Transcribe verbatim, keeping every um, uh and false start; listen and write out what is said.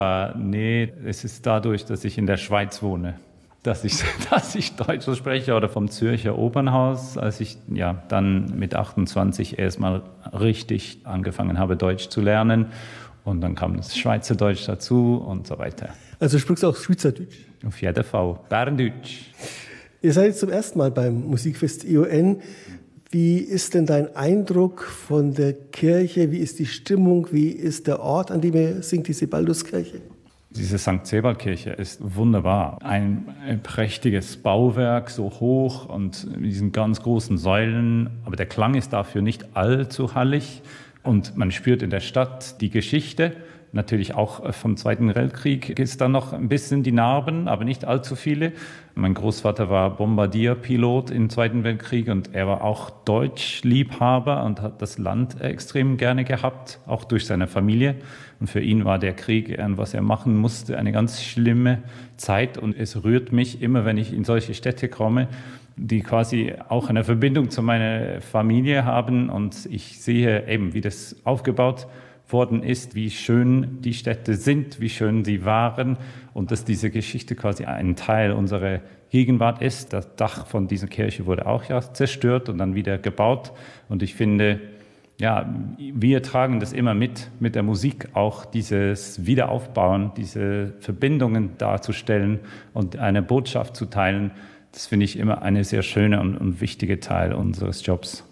Äh, nee, es ist dadurch, dass ich in der Schweiz wohne, dass ich, dass ich Deutsch so spreche, oder vom Zürcher Opernhaus, als ich ja dann mit achtundzwanzig erstmal richtig angefangen habe, Deutsch zu lernen. Und dann kam das Schweizerdeutsch dazu und so weiter. Also sprichst du auch Schweizerdeutsch? Auf jeden Fall. Berndeutsch. Ihr seid jetzt zum ersten Mal beim Musikfest I O N. Wie ist denn dein Eindruck von der Kirche? Wie ist die Stimmung? Wie ist der Ort, an dem ihr singt, die Sebalduskirche? Diese Sankt Sebald-Kirche ist wunderbar. Ein, ein prächtiges Bauwerk, so hoch und mit diesen ganz großen Säulen. Aber der Klang ist dafür nicht allzu hallig. Und man spürt in der Stadt die Geschichte. Natürlich auch vom Zweiten Weltkrieg ist da noch ein bisschen die Narben, aber nicht allzu viele. Mein Großvater war Bombardierpilot im Zweiten Weltkrieg und er war auch Deutschliebhaber und hat das Land extrem gerne gehabt, auch durch seine Familie. Und für ihn war der Krieg, was er machen musste, eine ganz schlimme Zeit. Und es rührt mich immer, wenn ich in solche Städte komme, die quasi auch eine Verbindung zu meiner Familie haben. Und ich sehe eben, wie das aufgebaut worden ist, wie schön die Städte sind, wie schön sie waren und dass diese Geschichte quasi ein Teil unserer Gegenwart ist. Das Dach von dieser Kirche wurde auch ja zerstört und dann wieder gebaut. Und ich finde, ja, wir tragen das immer mit, mit der Musik auch dieses Wiederaufbauen, diese Verbindungen darzustellen und eine Botschaft zu teilen. Das finde ich immer eine sehr schöne und, und wichtige Teil unseres Jobs.